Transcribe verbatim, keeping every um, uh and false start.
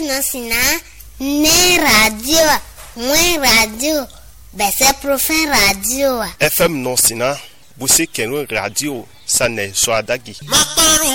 non sina ne radio moins radio ben c'est profond radio F M non sina busi kenu radio sane so adagi